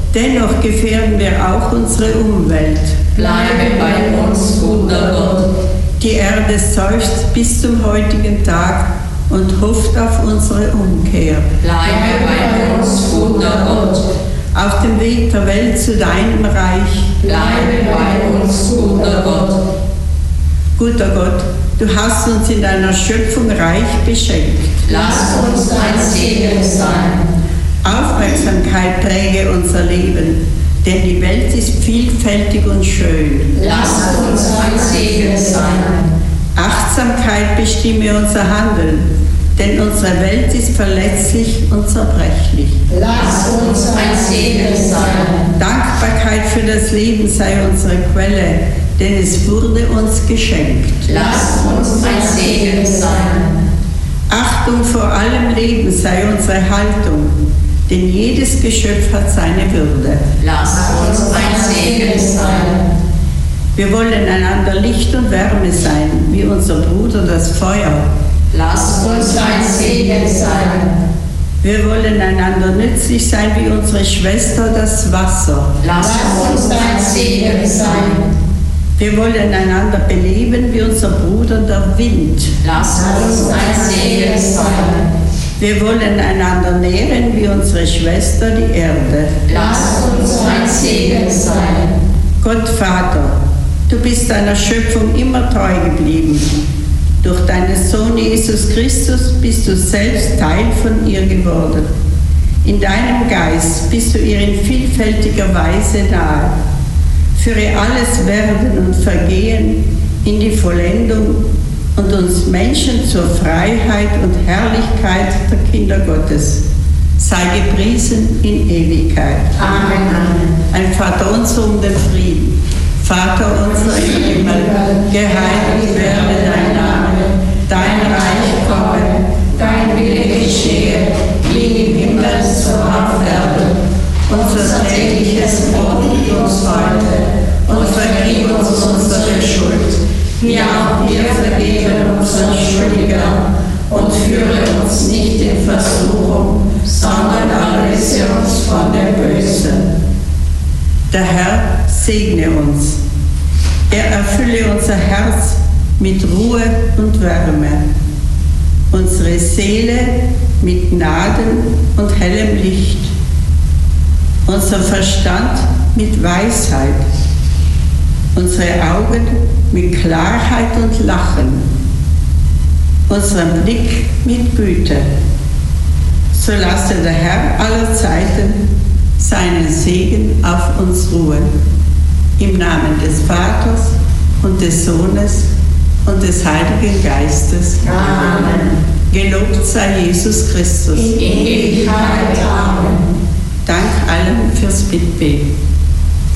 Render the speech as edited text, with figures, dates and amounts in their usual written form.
Dennoch gefährden wir auch unsere Umwelt. Bleibe bei uns, guter Gott. Die Erde seufzt bis zum heutigen Tag und hofft auf unsere Umkehr. Bleibe bei uns, guter Gott. Auf dem Weg der Welt zu deinem Reich. Bleibe bei uns, guter Gott. Guter Gott, du hast uns in deiner Schöpfung reich beschenkt. Lass uns dein Segen sein. Aufmerksamkeit präge unser Leben, denn die Welt ist vielfältig und schön. Lass uns ein Segen sein. Achtsamkeit bestimme unser Handeln, denn unsere Welt ist verletzlich und zerbrechlich. Lass uns ein Segen sein. Dankbarkeit für das Leben sei unsere Quelle, denn es wurde uns geschenkt. Lass uns ein Segen sein. Achtung vor allem Leben sei unsere Haltung, denn jedes Geschöpf hat seine Würde. Lass uns ein Segen sein. Wir wollen einander Licht und Wärme sein, wie unser Bruder das Feuer. Lass uns ein Segen sein. Wir wollen einander nützlich sein, wie unsere Schwester das Wasser. Lass uns ein Segen sein. Wir wollen einander beleben, wie unser Bruder der Wind. Lass uns ein Segen sein. Wir wollen einander nähren, wie unsere Schwester die Erde. Lass uns ein Segen sein. Gott Vater, du bist deiner Schöpfung immer treu geblieben. Durch deinen Sohn Jesus Christus bist du selbst Teil von ihr geworden. In deinem Geist bist du ihr in vielfältiger Weise nahe. Führe alles Werden und Vergehen in die Vollendung und uns Menschen zur Freiheit und Herrlichkeit der Kinder Gottes. Sei gepriesen in Ewigkeit. Amen. Ein Vaterunser um den Frieden. Vater unser im Himmel, geheiligt werde dein Name, dein Reich komme, dein Wille geschehe, wie im Himmel so auf Erden. Unser tägliches Brot gib uns heute und vergib uns unsere Schuld, wie auch wir vergeben unseren Schuldigern, und führe uns nicht in Versuchung, sondern erlöse uns von dem Bösen. Der Herr segne uns. Er erfülle unser Herz mit Ruhe und Wärme, unsere Seele mit Gnaden und hellem Licht, unser Verstand mit Weisheit, unsere Augen mit Klarheit und Lachen, unseren Blick mit Güte. So lasse der Herr aller Zeiten seinen Segen auf uns ruhen. Im Namen des Vaters und des Sohnes und des Heiligen Geistes. Amen. Gelobt sei Jesus Christus. In Ewigkeit. Amen. Dank allen fürs Mitbeten.